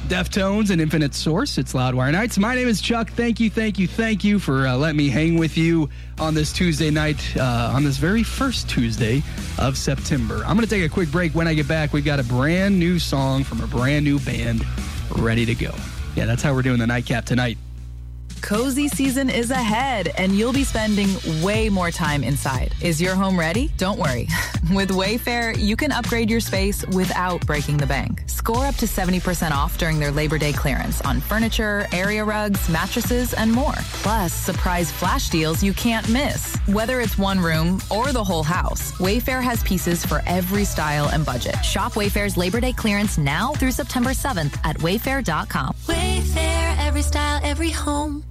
Deftones and Infinite Source. It's Loudwire Nights. My name is Chuck. Thank you for letting me hang with you on this Tuesday night, on this very first Tuesday of September. I'm going to take a quick break. When I get back, we've got a brand new song from a brand new band ready to go. Yeah, that's how we're doing the nightcap tonight. Cozy season is ahead, and you'll be spending way more time inside. Is your home ready? Don't worry. With Wayfair, you can upgrade your space without breaking the bank. Score up to 70% off during their Labor Day clearance on furniture, area rugs, mattresses, and more. Plus, surprise flash deals you can't miss. Whether it's one room or the whole house, Wayfair has pieces for every style and budget. Shop Wayfair's Labor Day clearance now through September 7th at wayfair.com. Wayfair, every style, every home.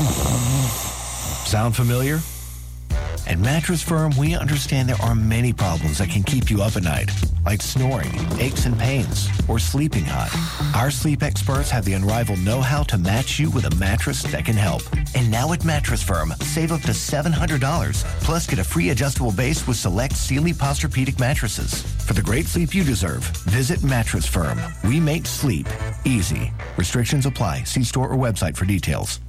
Sound familiar? At Mattress Firm, we understand there are many problems that can keep you up at night, like snoring, aches and pains, or sleeping hot. Our sleep experts have the unrivaled know-how to match you with a mattress that can help. And now at Mattress Firm, save up to $700, plus get a free adjustable base with select Sealy Posturepedic mattresses. For the great sleep you deserve, visit Mattress Firm. We make sleep easy. Restrictions apply. See store or website for details.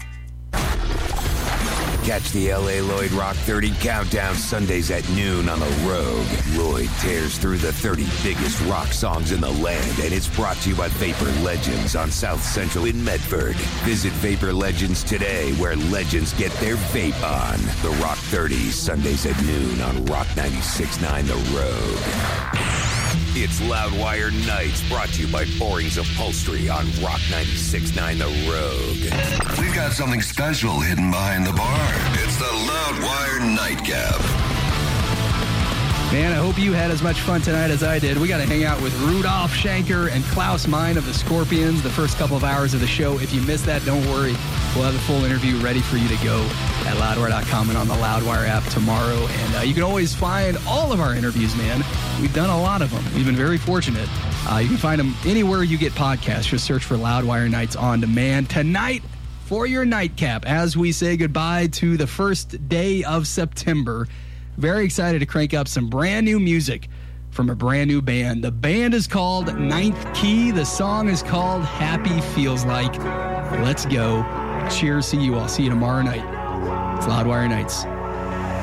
Catch the L.A. Lloyd Rock 30 Countdown Sundays at noon on the Rogue. Lloyd tears through the 30 biggest rock songs in the land, and it's brought to you by Vapor Legends on South Central in Medford. Visit Vapor Legends today, where legends get their vape on. The Rock 30, Sundays at noon on Rock 96.9 The Rogue. It's Loudwire Nights, brought to you by Boring's Upholstery on Rock 96.9 The Rogue. We've got something special hidden behind the bar. It's the Loudwire Nightcap. Man, I hope you had as much fun tonight as I did. We got to hang out with Rudolph Schenker and Klaus Meine of the Scorpions the first couple of hours of the show. If you missed that, don't worry. We'll have the full interview ready for you to go at loudwire.com and on the Loudwire app tomorrow. And you can always find all of our interviews, man. We've done a lot of them. We've been very fortunate. You can find them anywhere you get podcasts. Just search for Loudwire Nights on Demand. Tonight, for your nightcap, as we say goodbye to the first day of September, very excited to crank up some brand new music from a brand new band. The band is called Ninth Key. The song is called Happy Feels Like. Let's go. Cheers. See you all. See you tomorrow night. It's Loudwire Nights.